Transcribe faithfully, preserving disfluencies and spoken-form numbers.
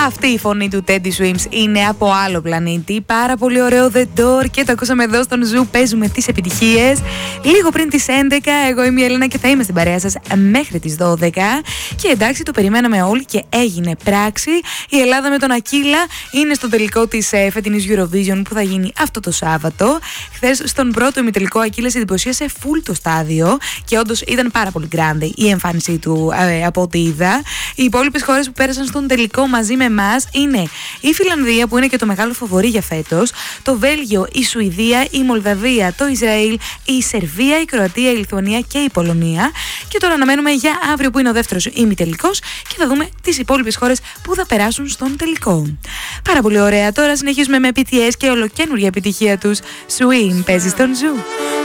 Αυτή η φωνή του Teddy Swims είναι από άλλο πλανήτη. Πάρα πολύ ωραίο The Door και το ακούσαμε εδώ στον Ζου. Παίζουμε τις επιτυχίες. Λίγο πριν τις έντεκα, εγώ είμαι η Έλληνα και θα είμαι στην παρέα σας μέχρι τις δώδεκα. Και εντάξει, το περιμέναμε όλοι και έγινε πράξη. Η Ελλάδα με τον Ακύλα είναι στο τελικό της φετινής Eurovision που θα γίνει αυτό το Σάββατο. Χθες στον πρώτο ημιτελικό, ο Ακύλας εντυπωσίασε full το στάδιο και όντως ήταν πάρα πολύ grande η εμφάνισή του ε, από ό,τι είδα. Οι υπόλοιπες χώρες που πέρασαν στον τελικό μαζί με εμάς είναι η Φιλανδία, που είναι και το μεγάλο φαβορί για φέτος, το Βέλγιο, η Σουηδία, η Μολδαβία, το Ισραήλ, η Σερβία, η Κροατία, η Λιθουανία και η Πολωνία. Και τώρα αναμένουμε για αύριο που είναι ο δεύτερος ημιτελικός και θα δούμε τις υπόλοιπες χώρες που θα περάσουν στον τελικό. Πάρα πολύ ωραία. Τώρα συνεχίζουμε με μπι τι ες και ολοκαίνουργια επιτυχία τους. Swim παίζει στον Ζου.